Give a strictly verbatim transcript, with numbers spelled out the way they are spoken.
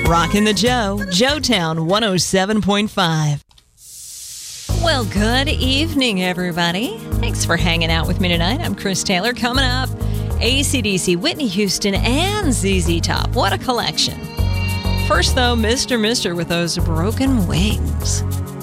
Rockin' the Joe, Joetown one oh seven point five. Well, good evening, everybody. Thanks for hanging out with me tonight. I'm Chris Taylor. Coming up, A C D C, Whitney Houston, and Z Z Top. What a collection. First, though, Mister Mister with those broken wings.